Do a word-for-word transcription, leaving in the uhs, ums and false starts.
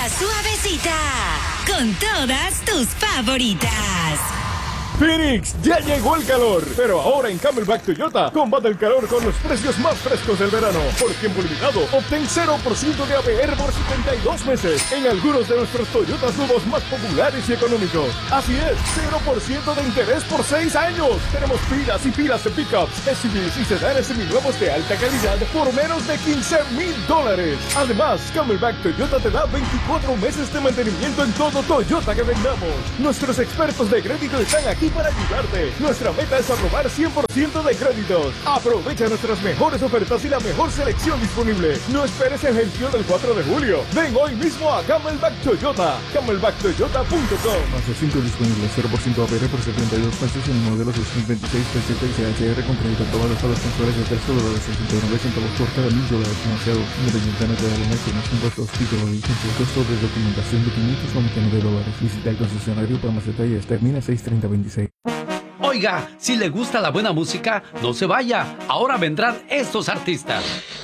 La Suavecita, con todas tus favoritas. Phoenix, ya llegó el calor, pero ahora en Camelback Toyota combate el calor con los precios más frescos del verano. Por tiempo limitado, obtén cero por ciento de A P R por setenta y dos meses en algunos de nuestros Toyotas nuevos más populares y económicos. Así es, cero por ciento de interés por seis años. Tenemos pilas y pilas de pickups, S U Vs y sedanes seminuevos de alta calidad por menos de quince mil dólares. Además, Camelback Toyota te da veinticuatro meses de mantenimiento en todo Toyota que vendamos. Nuestros expertos de crédito están aquí para ayudarte. Nuestra meta es aprobar cien por ciento de créditos. Aprovecha nuestras mejores ofertas y la mejor selección disponible. No esperes el gestión del cuatro de julio. Ven hoy mismo a Camelback Toyota. Camelback Toyota punto com. Fase cinco disponible, cero por ciento A P R por setenta y dos meses en el modelo dos mil veintiséis P Z y C H R con crédito todas las salas mensuales de tercio dólares sesenta y nueve centavos por cada mil dólares financiado. Independientemente de la mes, más impuestos, título de licencia, costo de documentación de quinientos noventa y nueve dólares. Visita el concesionario para más detalles. Termina seis treinta veintiséis. Oiga, si le gusta la buena música, no se vaya. Ahora vendrán estos artistas.